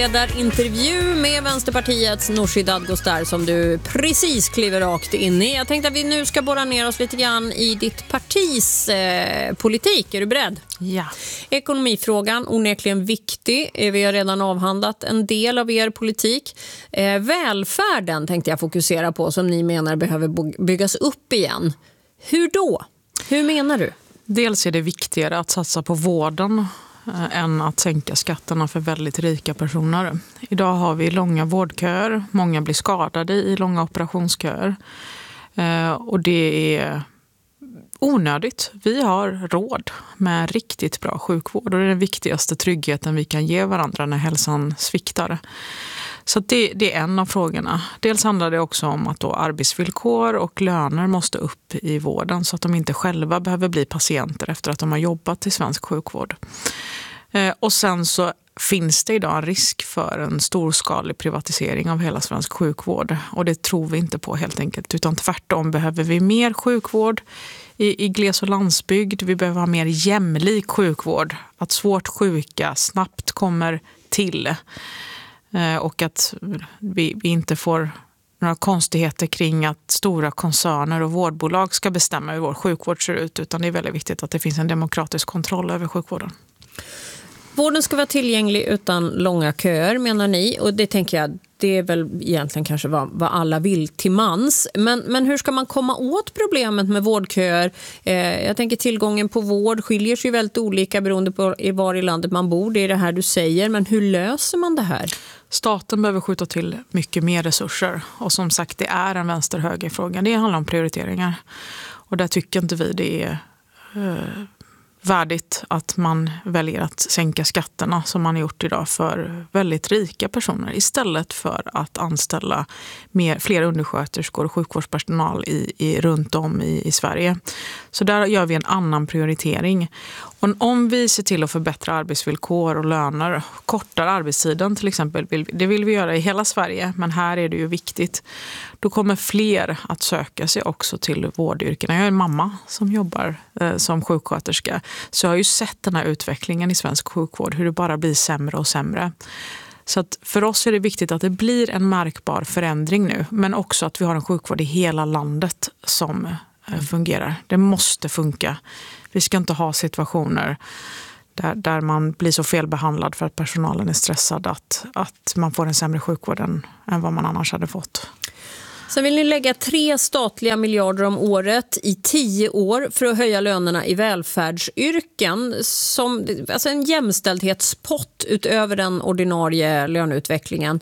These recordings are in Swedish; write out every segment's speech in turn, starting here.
Intervju med Vänsterpartiets Nooshi Dadgostar som du precis kliver rakt in i. Jag tänkte att vi nu ska borra ner oss lite grann i ditt partis politik. Är du beredd? Ja. Ekonomifrågan, onekligen viktig. Vi har redan avhandlat en del av er politik. Välfärden tänkte jag fokusera på som ni menar behöver byggas upp igen. Hur då? Hur menar du? Dels är det viktigare att satsa på vården än att sänka skatterna för väldigt rika personer. Idag har vi långa vårdköer. Många blir skadade i långa operationsköer. Och det är onödigt. Vi har råd med riktigt bra sjukvård. Och det är den viktigaste tryggheten vi kan ge varandra när hälsan sviktar. Så det är en av frågorna. Dels handlar det också om att då arbetsvillkor och löner måste upp i vården så att de inte själva behöver bli patienter efter att de har jobbat i svensk sjukvård. Och sen så finns det idag en risk för en storskalig privatisering av hela svensk sjukvård. Och det tror vi inte på helt enkelt. Utan tvärtom behöver vi mer sjukvård i gles- och landsbygd. Vi behöver ha mer jämlik sjukvård. Att svårt sjuka snabbt kommer till. Och att vi inte får några konstigheter kring att stora koncerner och vårdbolag ska bestämma hur vår sjukvård ser ut. Utan det är väldigt viktigt att det finns en demokratisk kontroll över sjukvården. Vården ska vara tillgänglig utan långa köer menar ni. Och det tänker jag, det är väl egentligen kanske vad alla vill till mans. Men hur ska man komma åt problemet med vårdköer? Jag tänker tillgången på vård skiljer sig väldigt olika beroende på var i landet man bor. Det är det här du säger. Men hur löser man det här? Staten behöver skjuta till mycket mer resurser. Och som sagt, det är en vänster-höger-fråga. Det handlar om prioriteringar. Och där tycker inte vi det är värdigt att man väljer att sänka skatterna som man har gjort idag för väldigt rika personer istället för att anställa fler undersköterskor och sjukvårdspersonal runt om i Sverige. Så där gör vi en annan prioritering. Och om vi ser till att förbättra arbetsvillkor och löner, kortar arbetstiden till exempel, det vill vi göra i hela Sverige, men här är det ju viktigt. Då kommer fler att söka sig också till vårdyrkena. Jag är en mamma som jobbar som sjuksköterska, så jag har ju sett den här utvecklingen i svensk sjukvård, hur det bara blir sämre och sämre. Så att för oss är det viktigt att det blir en märkbar förändring nu, men också att vi har en sjukvård i hela landet som fungerar. Det måste funka. Vi ska inte ha situationer där man blir så felbehandlad för att personalen är stressad att man får en sämre sjukvård än vad man annars hade fått. Sen vill ni lägga 3 statliga miljarder om året i 10 år för att höja lönerna i välfärdsyrken. Alltså en jämställdhetspott utöver den ordinarie löneutvecklingen.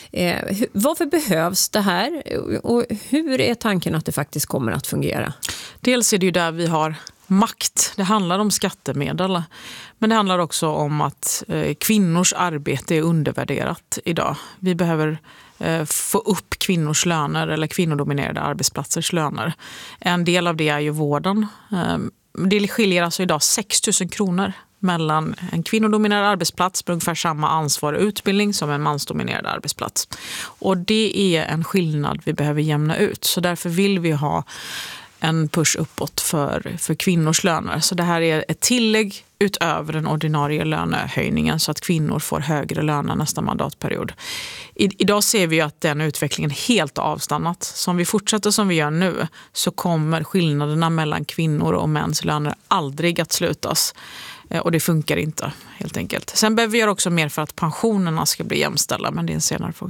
Varför behövs det här? Och hur är tanken att det faktiskt kommer att fungera? Dels är det ju där vi har makt. Det handlar om skattemedel. Men det handlar också om att kvinnors arbete är undervärderat idag. Vi behöver få upp kvinnors löner eller kvinnodominerade arbetsplatsers löner. En del av det är ju vården. Det skiljer alltså idag 6 000 kronor mellan en kvinnodominerad arbetsplats med ungefär samma ansvar och utbildning som en mansdominerad arbetsplats. Och det är en skillnad vi behöver jämna ut. Så därför vill vi ha en push uppåt för kvinnors löner. Så det här är ett tillägg utöver den ordinarie lönehöjningen så att kvinnor får högre löner nästa mandatperiod. Idag ser vi ju att den utvecklingen helt avstannat. Så om vi fortsätter som vi gör nu så kommer skillnaderna mellan kvinnor och mäns löner aldrig att slutas. Och det funkar inte helt enkelt. Sen behöver vi göra också mer för att pensionerna ska bli jämställda, men det är en senare fråga.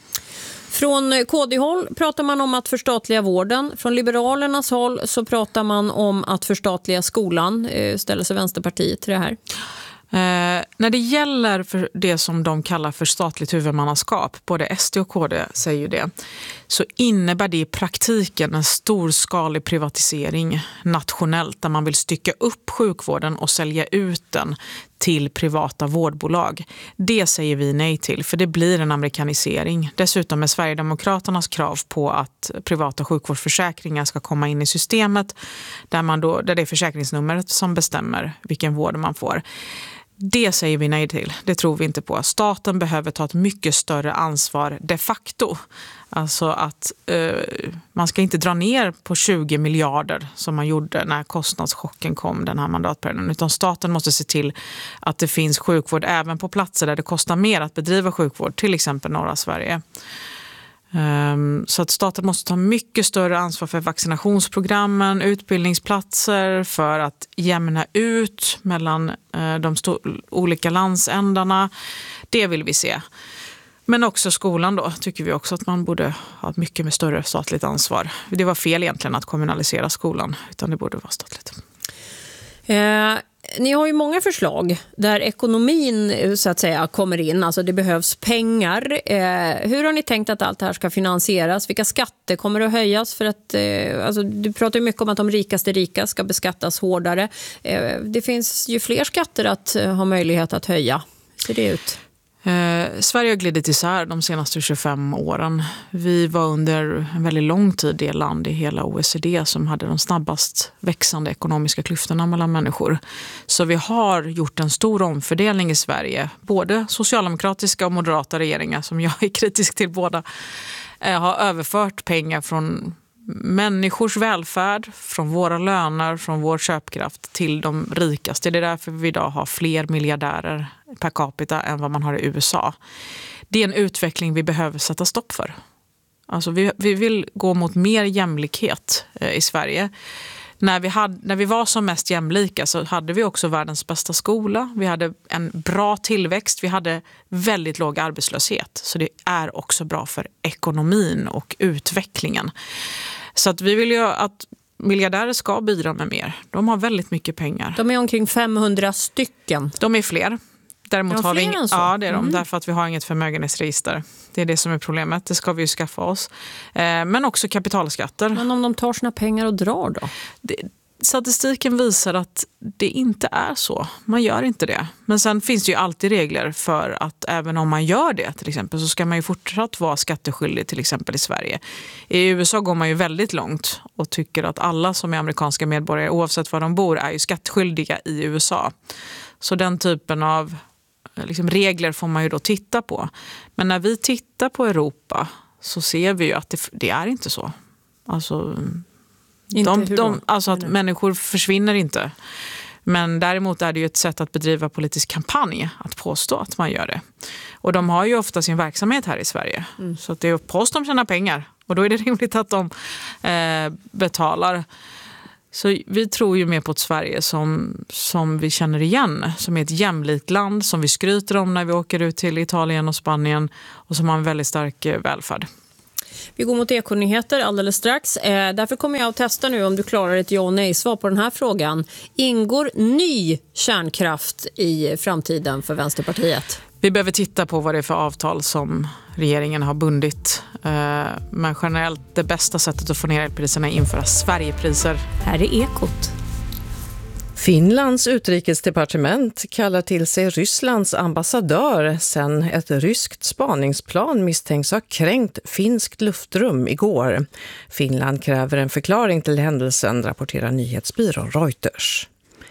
Från KD-håll pratar man om att förstatliga vården. Från Liberalernas håll så pratar man om att förstatliga skolan. Ställer sig Vänsterpartiet till det här? När det gäller för det som de kallar för statligt huvudmannaskap, både SD och KD säger ju det, så innebär det i praktiken en storskalig privatisering nationellt där man vill stycka upp sjukvården och sälja ut den till privata vårdbolag. Det säger vi nej till, för det blir en amerikanisering. Dessutom är Sverigedemokraternas krav på att privata sjukvårdsförsäkringar ska komma in i systemet där det är försäkringsnumret som bestämmer vilken vård man får. Det säger vi nej till. Det tror vi inte på. Staten behöver ta ett mycket större ansvar de facto. Alltså att man ska inte dra ner på 20 miljarder som man gjorde när kostnadschocken kom den här mandatperioden. Utan staten måste se till att det finns sjukvård även på platser där det kostar mer att bedriva sjukvård. Till exempel norra Sverige. Så att staten måste ta mycket större ansvar för vaccinationsprogrammen, utbildningsplatser, för att jämna ut mellan de olika landsändarna. Det vill vi se. Men också skolan då tycker vi också att man borde ha mycket med större statligt ansvar. Det var fel egentligen att kommunalisera skolan, utan det borde vara statligt. Ni har ju många förslag där ekonomin så att säga kommer in, alltså det behövs pengar. Hur har ni tänkt att allt det här ska finansieras? Vilka skatter kommer att höjas? För att, alltså, du pratar ju mycket om att de rikaste rika ska beskattas hårdare. Det finns ju fler skatter att ha möjlighet att höja. Hur ser det ut? Sverige har glidit isär de senaste 25 åren. Vi var under en väldigt lång tid det land i hela OECD som hade de snabbast växande ekonomiska klyftorna mellan människor. Så vi har gjort en stor omfördelning i Sverige. Både socialdemokratiska och moderata regeringar, som jag är kritisk till båda, har överfört pengar från människors välfärd, från våra löner, från vår köpkraft till de rikaste. Det är därför vi idag har fler miljardärer per capita än vad man har i USA. Det är en utveckling vi behöver sätta stopp för. Alltså vi vill gå mot mer jämlikhet i Sverige. När vi var som mest jämlika så hade vi också världens bästa skola. Vi hade en bra tillväxt. Vi hade väldigt låg arbetslöshet. Så det är också bra för ekonomin och utvecklingen. Så att vi vill ju att miljardärer ska bidra med mer. De har väldigt mycket pengar. De är omkring 500 stycken. De är fler. Däremot har vi ja, det är de, därför att vi har inget förmögenhetsregister. Det är det som är problemet. Det ska vi ju skaffa oss. Men också kapitalskatter. Men om de tar sina pengar och drar då? Statistiken visar att det inte är så. Man gör inte det. Men sen finns det ju alltid regler för att även om man gör det till exempel så ska man ju fortsatt vara skatteskyldig till exempel i Sverige. I USA går man ju väldigt långt och tycker att alla som är amerikanska medborgare oavsett var de bor är ju skattskyldiga i USA. Så den typen av regler får man ju då titta på. Men när vi tittar på Europa så ser vi ju att det är inte så. Alltså att människor försvinner inte. Men däremot är det ju ett sätt att bedriva politisk kampanj att påstå att man gör det. Och de har ju ofta sin verksamhet här i Sverige. Så att det är på oss de tjänar pengar. Och då är det rimligt att de betalar. Så vi tror ju mer på ett Sverige som vi känner igen. Som är ett jämlikt land som vi skryter om när vi åker ut till Italien och Spanien. Och som har en väldigt stark välfärd. Vi går mot ekonyheter alldeles strax. Därför kommer jag att testa nu om du klarar ett ja och nej-svar på den här frågan. Ingår ny kärnkraft i framtiden för Vänsterpartiet? Vi behöver titta på vad det är för avtal som regeringen har bundit. Men generellt det bästa sättet att få ner elpriserna är att införa Sverigepriser. Här är Ekot. Finlands utrikesdepartement kallar till sig Rysslands ambassadör sen ett ryskt spaningsplan misstänks ha kränkt finskt luftrum igår. Finland kräver en förklaring till händelsen, rapporterar nyhetsbyrån Reuters.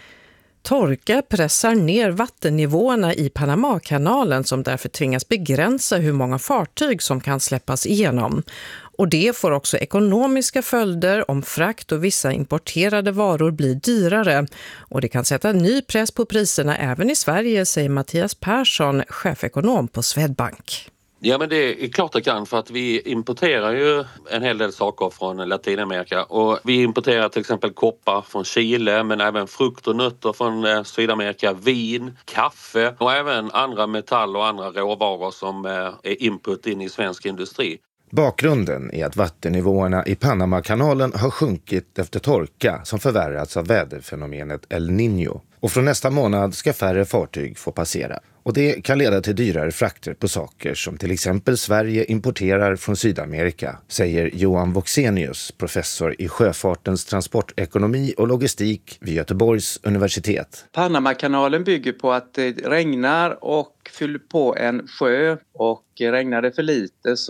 Torka pressar ner vattennivåerna i Panamakanalen som därför tvingas begränsa hur många fartyg som kan släppas igenom. Och det får också ekonomiska följder om frakt och vissa importerade varor blir dyrare. Och det kan sätta ny press på priserna även i Sverige, säger Mattias Persson, chefekonom på Swedbank. Ja, men det är klart det kan, för att vi importerar ju en hel del saker från Latinamerika och vi importerar till exempel koppar från Chile men även frukt och nötter från Sydamerika, vin, kaffe och även andra metall och andra råvaror som är input in i svensk industri. Bakgrunden är att vattennivåerna i Panamakanalen har sjunkit efter torka som förvärrats av väderfenomenet El Niño. Och från nästa månad ska färre fartyg få passera. Och det kan leda till dyrare frakter på saker som till exempel Sverige importerar från Sydamerika, säger Johan Voxenius, professor i sjöfartens transportekonomi och logistik vid Göteborgs universitet. Panamakanalen bygger på att det regnar och fyller på en sjö, och regnar det för lite så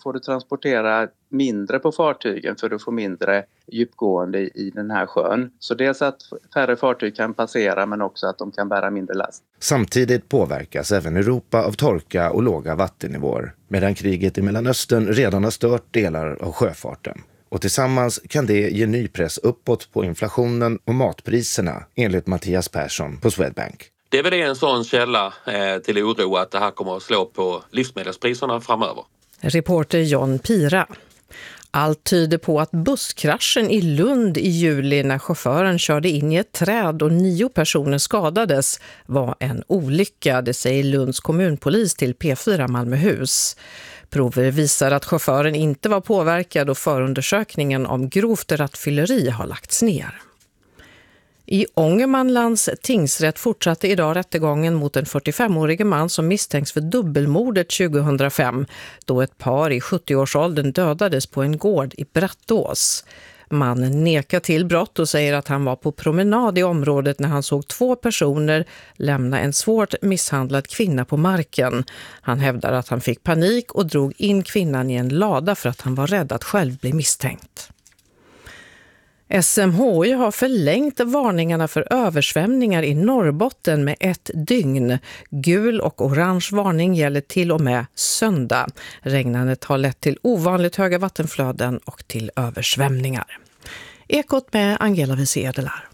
får du transportera mindre på fartygen för att få mindre djupgående i den här sjön. Så dels att färre fartyg kan passera men också att de kan bära mindre last. Samtidigt påverkas även Europa av torka och låga vattennivåer, medan kriget i Mellanöstern redan har stört delar av sjöfarten. Och tillsammans kan det ge ny press uppåt på inflationen och matpriserna, enligt Mattias Persson på Swedbank. Det är väl en sån källa till oro att det här kommer att slå på livsmedelspriserna framöver. Reporter John Pira. Allt tyder på att busskraschen i Lund i juli när chauffören körde in i ett träd och 9 personer skadades var en olycka, det säger Lunds kommunpolis till P4 Malmöhus. Prover visar att chauffören inte var påverkad och förundersökningen om grovt rattfylleri har lagts ner. I Ångermanlands tingsrätt fortsatte idag rättegången mot en 45-årig man som misstänks för dubbelmordet 2005, då ett par i 70-årsåldern dödades på en gård i Brattås. Mannen nekar till brott och säger att han var på promenad i området när han såg 2 personer lämna en svårt misshandlad kvinna på marken. Han hävdar att han fick panik och drog in kvinnan i en lada för att han var rädd att själv bli misstänkt. SMHI har förlängt varningarna för översvämningar i Norrbotten med 1 dygn. Gul och orange varning gäller till och med söndag. Regnandet har lett till ovanligt höga vattenflöden och till översvämningar. Ekot med Angela Wiese-Edelar.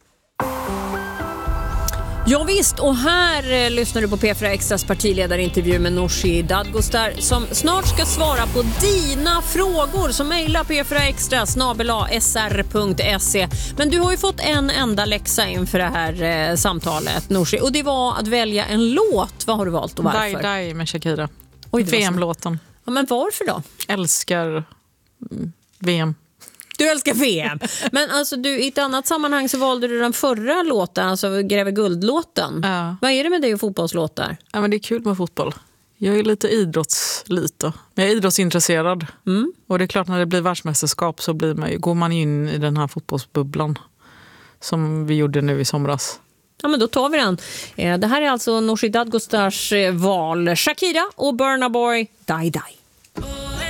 Ja visst, och här lyssnar du på P4 Extras partiledarintervju med Nooshi Dadgostar som snart ska svara på dina frågor, så mejla p4extra@sr.se. Men du har ju fått en enda läxa inför det här samtalet, Nooshi, och det var att välja en låt. Vad har du valt och varför? Die med Shakira. Oj, VM-låten. Ja, men varför då? Älskar VM. Du älskar VM. Men alltså i ett annat sammanhang så valde du den förra låten, alltså Gräver guld-låten. Ja. Vad är det med dig och fotbollslåtar? Ja, men det är kul med fotboll. Jag är lite idrottslite. Men jag är idrottsintresserad. Och det är klart, när det blir världsmästerskap så går man in i den här fotbollsbubblan som vi gjorde nu i somras. Ja, men då tar vi den. Det här är alltså Nooshi Dadgostars val. Shakira och Burna Boy, Die Die.